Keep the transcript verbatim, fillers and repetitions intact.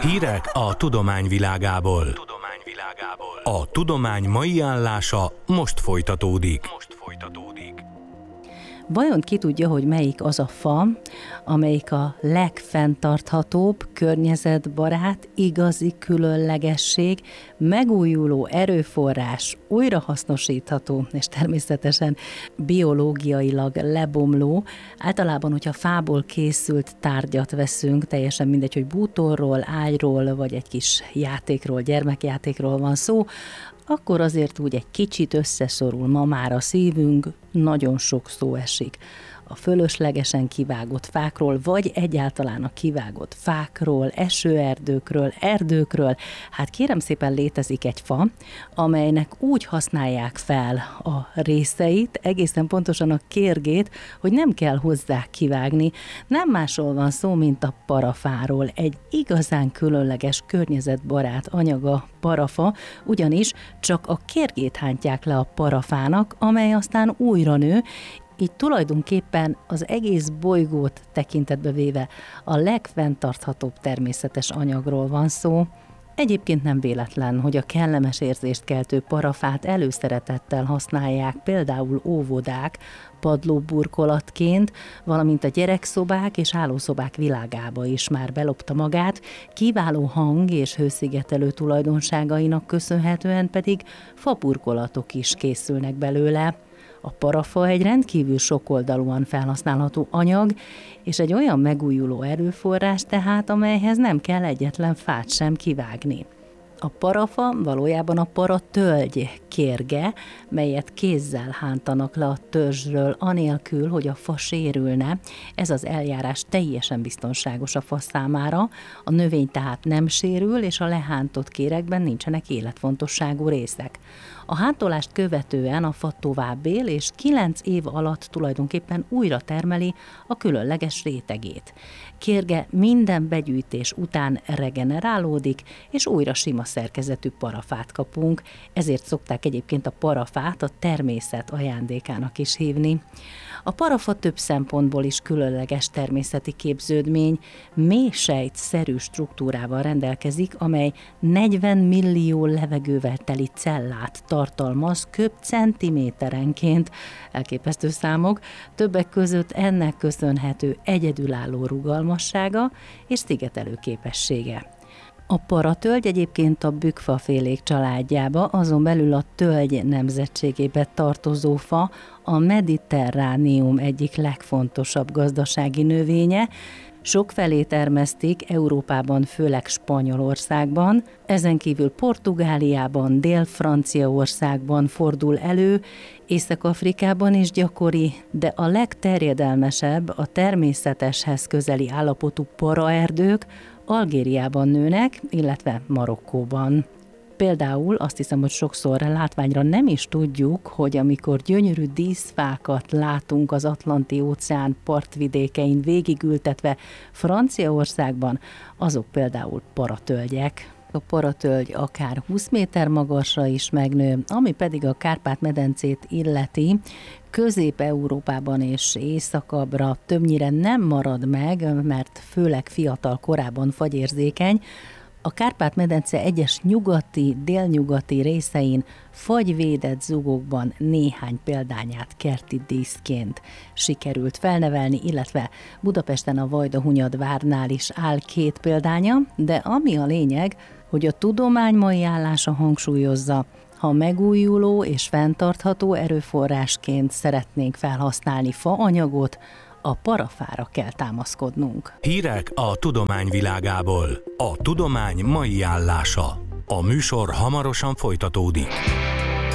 Hírek a tudomány világából. A tudomány mai állása most folytatódik. Most folytatódik. Vajon ki tudja, hogy melyik az a fa, amelyik a legfenntarthatóbb, környezetbarát, igazi különlegesség, megújuló erőforrás, újrahasznosítható, és természetesen biológiailag lebomló. Általában, hogyha fából készült tárgyat veszünk, teljesen mindegy, hogy bútorról, ágyról, vagy egy kis játékról, gyermekjátékról van szó, akkor azért úgy egy kicsit összeszorul ma már a szívünk, nagyon sok szó esik a fölöslegesen kivágott fákról, vagy egyáltalán a kivágott fákról, esőerdőkről, erdőkről. Hát kérem szépen, létezik egy fa, amelynek úgy használják fel a részeit, egészen pontosan a kérgét, hogy nem kell hozzá kivágni. Nem másról van szó, mint a parafáról. Egy igazán különleges, környezetbarát anyaga parafa, ugyanis csak a kérgét hántják le a parafának, amely aztán újra nő, így tulajdonképpen az egész bolygót tekintetbe véve a legfenntarthatóbb természetes anyagról van szó. Egyébként nem véletlen, hogy a kellemes érzést keltő parafát előszeretettel használják például óvodák padlóburkolatként, valamint a gyerekszobák és hálószobák világába is már belopta magát, kiváló hang és hőszigetelő tulajdonságainak köszönhetően pedig faburkolatok is készülnek belőle. A parafa egy rendkívül sokoldalúan felhasználható anyag, és egy olyan megújuló erőforrás tehát, amelyhez nem kell egyetlen fát sem kivágni. A parafa valójában a paratölgy kérge, melyet kézzel hántanak le a törzsről, anélkül, hogy a fa sérülne. Ez az eljárás teljesen biztonságos a fa számára, a növény tehát nem sérül, és a lehántott kéregben nincsenek életfontosságú részek. A hántolást követően a fa tovább él, és kilenc év alatt tulajdonképpen újra termeli a különleges rétegét. Kérge minden begyűjtés után regenerálódik, és újra sima szerkezetű parafát kapunk, ezért szokták egyébként a parafát a természet ajándékának is hívni. A parafa több szempontból is különleges természeti képződmény, mélysejtszerű struktúrával rendelkezik, amely negyven millió levegővel teli cellát tartalmaz köbcentiméterenként, elképesztő számok, többek között ennek köszönhető egyedülálló rugalmassága és szigetelő képessége. A paratölgy egyébként a bükkfafélék családjába, azon belül a tölgy nemzetségébe tartozó fa, a Mediterránium egyik legfontosabb gazdasági növénye. Sokfelé termesztik Európában, főleg Spanyolországban, ezen kívül Portugáliában, Dél-Franciaországban fordul elő, Észak-Afrikában is gyakori, de a legterjedelmesebb a természeteshez közeli állapotú paraerdők Algériában nőnek, illetve Marokkóban. Például azt hiszem, hogy sokszor látványra nem is tudjuk, hogy amikor gyönyörű díszfákat látunk az Atlanti-óceán partvidékein végigültetve Franciaországban, azok például paratölgyek. A paratölgy akár húsz méter magasra is megnő, ami pedig a Kárpát-medencét illeti, Közép-Európában és északabbra többnyire nem marad meg, mert főleg fiatal korában fagyérzékeny. A Kárpát-medence egyes nyugati, délnyugati részein fagyvédett zugokban néhány példányát kerti díszként sikerült felnevelni, illetve Budapesten a Vajdahunyadvárnál is áll két példánya, de ami a lényeg, hogy a tudomány mai állása hangsúlyozza, ha megújuló és fenntartható erőforrásként szeretnénk felhasználni faanyagot, a parafára kell támaszkodnunk. Hírek a tudomány világából. A tudomány mai állása. A műsor hamarosan folytatódik.